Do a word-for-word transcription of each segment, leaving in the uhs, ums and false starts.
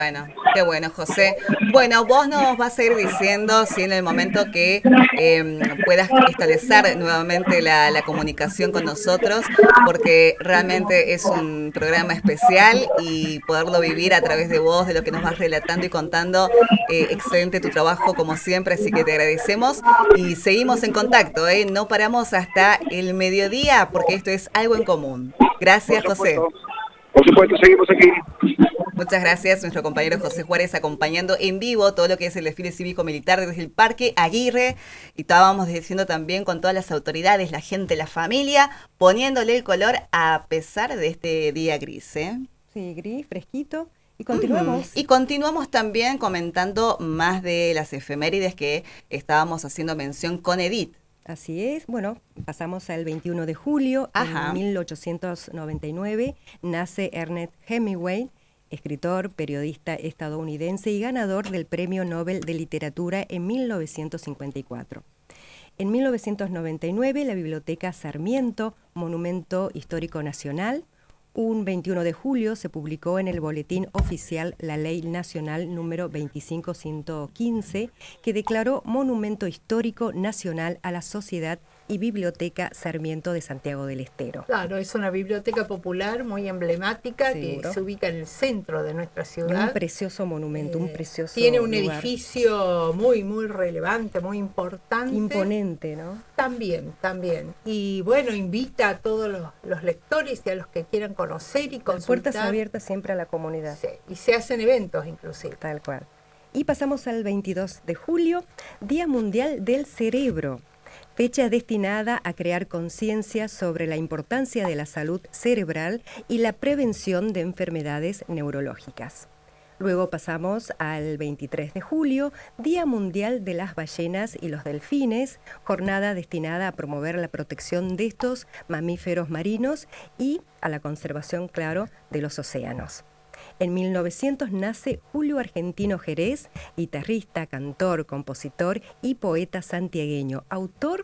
Bueno, qué bueno, José. Bueno, vos nos vas a ir diciendo si en el momento que eh, puedas establecer nuevamente la, la comunicación con nosotros, porque realmente es un programa especial y poderlo vivir a través de vos, de lo que nos vas relatando y contando. Eh, excelente tu trabajo como siempre, así que te agradecemos y seguimos en contacto, ¿eh? No paramos hasta el mediodía porque esto es algo en común. Gracias, Por José. supuesto, por supuesto, seguimos aquí. Muchas gracias, nuestro compañero José Juárez acompañando en vivo todo lo que es el desfile cívico-militar desde el Parque Aguirre, y estábamos diciendo también con todas las autoridades, la gente, la familia, poniéndole el color a pesar de este día gris, ¿eh? Sí, gris, fresquito. Y continuamos. Uh-huh. Y continuamos también comentando más de las efemérides que estábamos haciendo mención con Edith. Así es, bueno, pasamos al veintiuno de julio. Ajá. En mil ochocientos noventa y nueve nace Ernest Hemingway, escritor, periodista estadounidense y ganador del Premio Nobel de Literatura en mil novecientos cincuenta y cuatro. En mil novecientos noventa y nueve, la Biblioteca Sarmiento, Monumento Histórico Nacional. Un veintiuno de julio se publicó en el Boletín Oficial la Ley Nacional número veinticinco mil ciento quince, que declaró Monumento Histórico Nacional a la Sociedad y Biblioteca Sarmiento de Santiago del Estero. Claro, es una biblioteca popular muy emblemática. ¿Seguro? Que se ubica en el centro de nuestra ciudad. Un precioso monumento, eh, un precioso Tiene un lugar. Edificio muy, muy relevante, muy importante. Imponente, ¿no? También, también. Y bueno, invita a todos los, los lectores y a los que quieran conocer y consultar. Las puertas abiertas siempre a la comunidad. Sí, y se hacen eventos inclusive. Tal cual. Y pasamos al veintidós de julio, Día Mundial del Cerebro. Fecha destinada a crear conciencia sobre la importancia de la salud cerebral y la prevención de enfermedades neurológicas. Luego pasamos al veintitrés de julio, Día Mundial de las Ballenas y los Delfines, jornada destinada a promover la protección de estos mamíferos marinos y a la conservación, claro, de los océanos. En mil novecientos nace Julio Argentino Jerez, guitarrista, cantor, compositor y poeta santiagueño, autor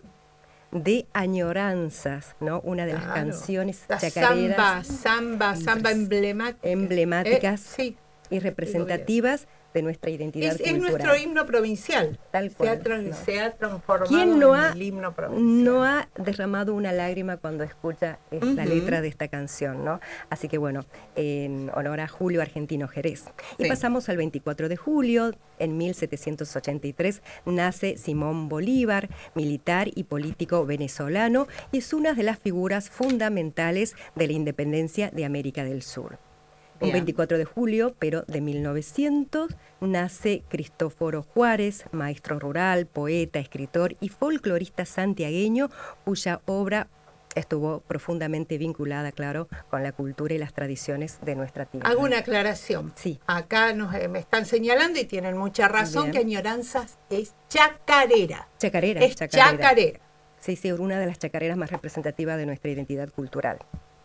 de Añoranzas, ¿no? Una de las claro. canciones la chacareras. Samba, samba, samba emblemática. Emblemáticas eh, sí. y representativas de nuestra identidad es, cultural. Es nuestro himno provincial. Tal cual. Se ha, tra- no. se ha transformado ¿Quién no ha, en el himno provincial? no ha derramado una lágrima cuando escucha esta uh-huh. letra de esta canción, ¿no? Así que bueno, en honor a Julio Argentino Jerez. Y sí. pasamos al veinticuatro de julio, en mil setecientos ochenta y tres, nace Simón Bolívar, militar y político venezolano, y es una de las figuras fundamentales de la independencia de América del Sur. Un veinticuatro de julio, pero de mil novecientos, nace Cristóforo Juárez, maestro rural, poeta, escritor y folclorista santiagueño, cuya obra estuvo profundamente vinculada, claro, con la cultura y las tradiciones de nuestra tierra. Hago una aclaración. Sí. Acá nos, eh, me están señalando y tienen mucha razón. Bien. Que Añoranzas es chacarera. Chacarera. Es chacarera. chacarera. Sí, sí, una de las chacareras más representativas de nuestra identidad cultural.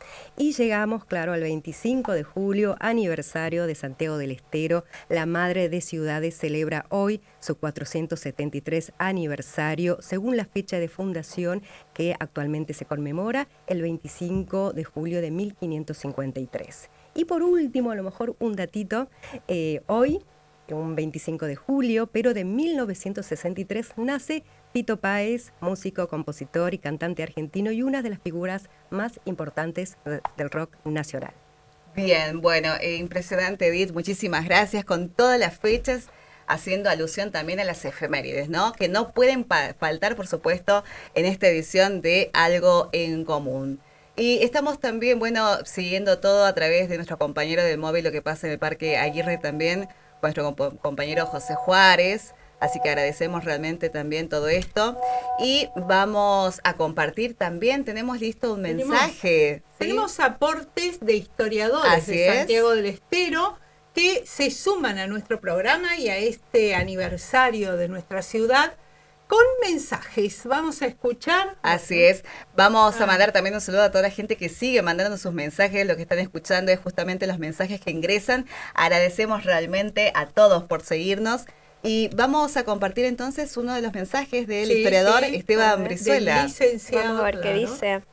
Y llegamos, claro, al veinticinco de julio, aniversario de Santiago del Estero. La Madre de Ciudades celebra hoy su cuatrocientos setenta y tres aniversario, según la fecha de fundación que actualmente se conmemora el veinticinco de julio de mil quinientos cincuenta y tres. Y por último, a lo mejor un datito, eh, hoy, un veinticinco de julio, pero de mil novecientos sesenta y tres, nace Fito Páez, músico, compositor y cantante argentino y una de las figuras más importantes de, del rock nacional. Bien, bueno, eh, impresionante, Edith, muchísimas gracias, con todas las fechas, haciendo alusión también a las efemérides, ¿no? Que no pueden pa- faltar, por supuesto, en esta edición de Algo en Común. Y estamos también, bueno, siguiendo todo a través de nuestro compañero del móvil, lo que pasa en el Parque Aguirre también, nuestro comp- compañero José Juárez. Así que agradecemos realmente también todo esto. Y vamos a compartir también, tenemos listo un mensaje. Tenemos, ¿sí? tenemos aportes de historiadores Así de Santiago es. del Estero que se suman a nuestro programa y a este aniversario de nuestra ciudad con mensajes. Vamos a escuchar. Así es. Vamos ah. a mandar también un saludo a toda la gente que sigue mandando sus mensajes. Lo que están escuchando es justamente los mensajes que ingresan. Agradecemos realmente a todos por seguirnos. Y vamos a compartir entonces uno de los mensajes del sí, historiador sí, Esteban Brizuela. Del licenciado. Vamos a ver qué claro. dice.